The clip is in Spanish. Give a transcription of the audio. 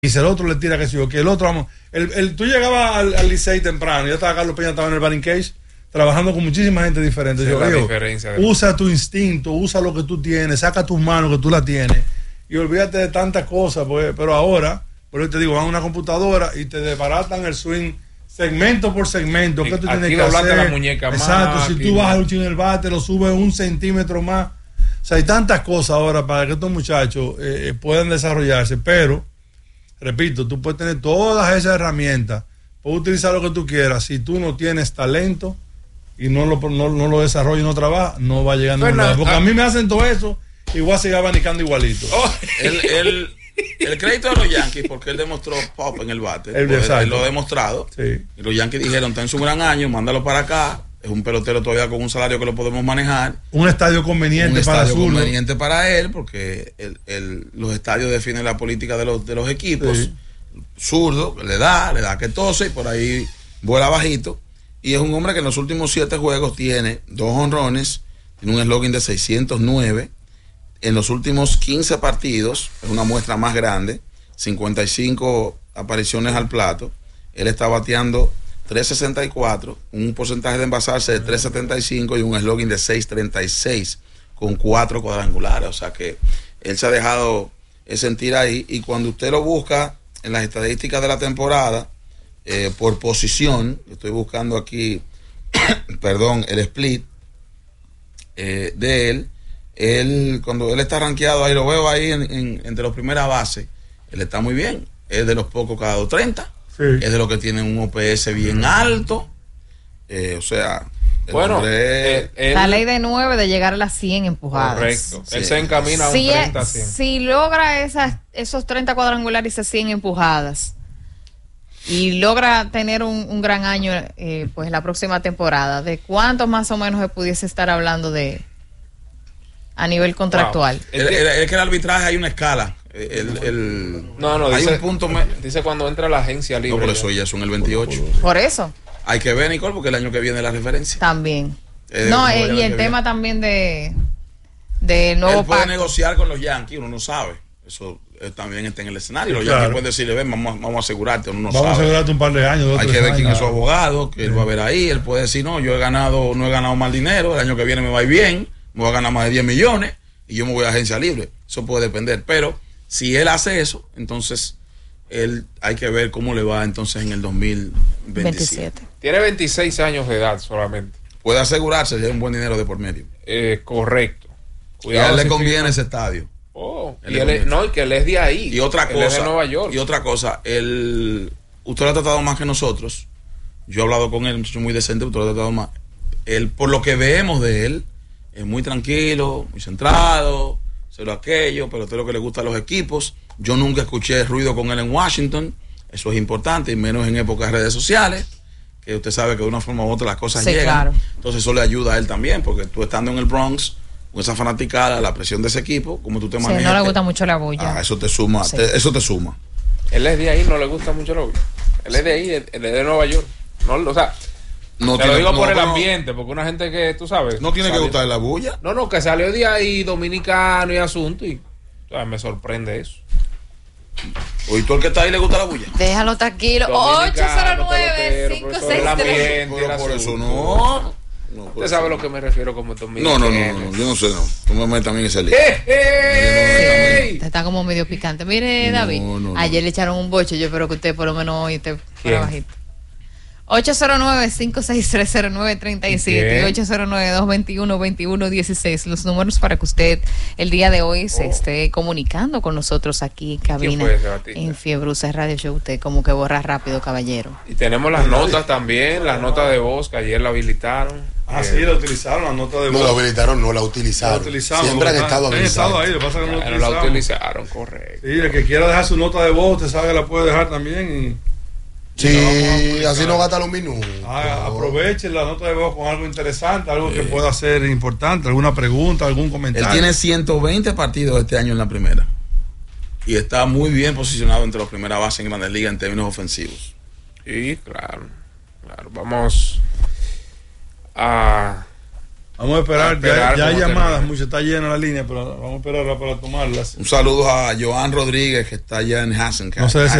y si el otro le tira que sí o que el otro, vamos. Tú llegabas al Licey temprano, ya estaba Carlos Peña, estaba en el batting cage, trabajando con muchísima gente diferente. Yo digo, usa tu instinto, usa lo que tú tienes, saca tus manos que tú la tienes y olvídate de tantas cosas, pues, pero ahora, por eso te digo, van a una computadora y te desbaratan el swing segmento por segmento. ¿Qué tú tienes que hacer? La muñeca. Exacto, más, si tú bajas el chino del bate, lo subes 1 centímetro más. O sea, hay tantas cosas ahora para que estos muchachos puedan desarrollarse, pero repito, tú puedes tener todas esas herramientas, puedes utilizar lo que tú quieras. Si tú no tienes talento y no lo desarrollas y no trabajas, no va a llegar a ningún lado. Porque a mí me hacen todo eso y voy a seguir abanicando igualito. El crédito de los Yankees, porque él demostró pop en el bate. Él lo ha demostrado. Sí. Y los Yankees dijeron: está en su gran año, mándalo para acá. Es un pelotero todavía con un salario que lo podemos manejar. Un estadio conveniente para Zurdo. Conveniente para él, porque los estadios definen la política de los equipos. Sí. Zurdo, le da que tose y por ahí vuela bajito. Y es un hombre que en los últimos 7 juegos tiene 2 honrones, tiene un slogan de 609. En los últimos 15 partidos, es una muestra más grande, 55 apariciones al plato. Él está bateando 3.64, un porcentaje de envasarse de 3.75 y un slogan de 6.36 con 4 cuadrangulares. O sea que él se ha dejado sentir ahí, y cuando usted lo busca en las estadísticas de la temporada por posición, estoy buscando aquí perdón, el split de él, cuando él está rankeado ahí, lo veo ahí entre los primeras bases, él está muy bien, es de los pocos cada 2.30. Sí. Es de los que tienen un OPS bien alto. O sea, bueno, la ley de 9 de llegar a las 100 empujadas. Correcto. Sí. Él se encamina a un 30 100. Si logra esos 30 cuadrangulares y esas 100 empujadas y logra tener un gran año pues la próxima temporada, ¿de cuánto más o menos se pudiese estar hablando a nivel contractual? Wow. Es que el arbitraje hay una escala. No, hay dice, un punto dice cuando entra la agencia libre. No, por eso ya son el 28. Por eso. Hay que ver, Nicole, porque el año que viene la referencia. También. Y el tema también de nuevo él puede pacto. negociar con los Yankees, uno no sabe. Eso también está en el escenario. Los Yankees pueden decirle: ven, vamos a asegurarte, uno no sabe. Vamos a asegurarte un par de años. Hay que ver quién es su abogado, que él va a ver ahí. Él puede decir: no, no he ganado mal dinero, el año que viene me va a ir bien, me voy a ganar más de 10 millones y yo me voy a agencia libre. Eso puede depender, pero si él hace eso, entonces hay que ver cómo le va entonces en el 2027. Tiene 26 años de edad solamente. Puede asegurarse de un buen dinero de por medio. Correcto. Cuidado, y a él le conviene ese estadio. Y que él es de ahí. Y otra cosa, es de Nueva York. Y otra cosa, usted lo ha tratado más que nosotros. Yo he hablado con él, un muchacho muy decente, usted lo ha tratado más. Él, por lo que vemos de él, es muy tranquilo, muy centrado, solo aquello, pero todo lo que le gusta a los equipos. Yo nunca escuché ruido con él en Washington, eso es importante, y menos en épocas de redes sociales, que usted sabe que de una forma u otra las cosas llegan. Claro. Entonces eso le ayuda a él también, porque tú estando en el Bronx, con esa fanaticada, la presión de ese equipo, como tú te manejas. No le gusta mucho la bulla. Eso te suma, sí. Eso te suma. Él es de ahí, no le gusta mucho la bulla. Él es de ahí, él es de Nueva York. Te lo digo por el ambiente, porque una gente que, tú sabes... No tiene que gustar la bulla. No, que salió de ahí dominicano y asunto, y me sorprende eso. ¿Y tú el que está ahí le gusta la bulla? Déjalo tranquilo. 809-563. Pero por eso no. Usted sabe lo que me refiero como dominicano. No, yo no sé, no. Tú me metes también en ese lío. Está como medio picante. Mire, David, ayer le echaron un boche. Yo espero que usted por lo menos hoy esté por bajito. 809-5630937 y 809-221-2116. Los números para que usted el día de hoy se esté comunicando con nosotros aquí en cabina en Fiebruce Radio Show. Usted como que borra rápido, caballero. Y tenemos las notas también, las notas de voz que ayer la habilitaron. Sí, la utilizaron, la nota de voz. No la habilitaron, no la utilizaron. Siempre han estado habilitados. Ahí, lo pasa que no la utilizaron, correcto. Sí, el que quiera dejar su nota de voz, usted sabe que la puede dejar también. Sí, así no gasta los minutos. Aprovechen la nota de voz con algo interesante, algo que pueda ser importante, alguna pregunta, algún comentario. Él tiene 120 partidos este año en la primera. Y está muy bien posicionado entre las primeras bases en Grandes Ligas en términos ofensivos. Sí, claro. Vamos a Vamos a esperar, ya hay llamadas, mucho está llena la línea, pero vamos a esperar para tomarlas. Un saludo a Joan Rodríguez, que está allá en Hasenkamp. No sé si